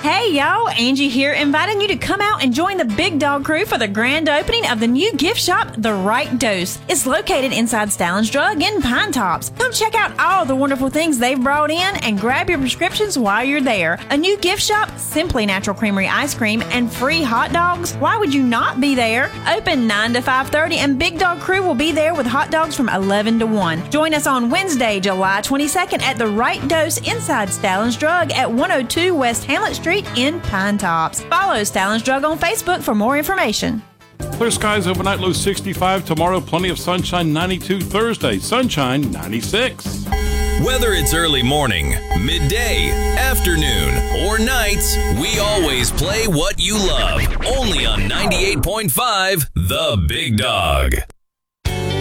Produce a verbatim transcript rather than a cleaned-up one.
Hey y'all, Angie here, inviting you to come out and join the Big Dog Crew for the grand opening of the new gift shop, The Right Dose. It's located inside Stallin's Drug in Pine Tops. Come check out all the wonderful things they've brought in and grab your prescriptions while you're there. A new gift shop, Simply Natural Creamery ice cream, and free hot dogs. Why would you not be there? Open nine to five thirty, and Big Dog Crew will be there with hot dogs from eleven to one. Join us on Wednesday, July twenty-second at The Right Dose inside Stallin's Drug at one oh two West Hamlet Street in Pine Tops. Follow Stallin's Drug on Facebook for more information. Clear skies overnight, low sixty-five. Tomorrow, plenty of sunshine, ninety-two. Thursday, sunshine, ninety-six. Whether it's early morning, midday, afternoon, or nights, we always play what you love. Only on ninety-eight point five The Big Dog.